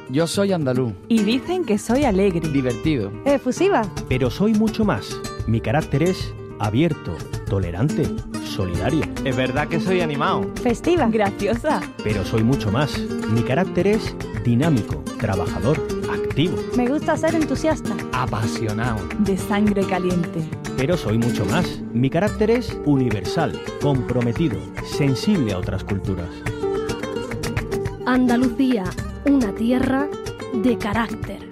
Yo soy andaluz. Y dicen que soy alegre. Divertido. Efusiva. Pero soy mucho más. Mi carácter es abierto, tolerante, solidario. Es verdad que soy animado. Festiva. Graciosa. Pero soy mucho más. Mi carácter es dinámico, trabajador, activo. Me gusta ser entusiasta. Apasionado. De sangre caliente. Pero soy mucho más. Mi carácter es universal, comprometido, sensible a otras culturas. Andalucía, una tierra de carácter.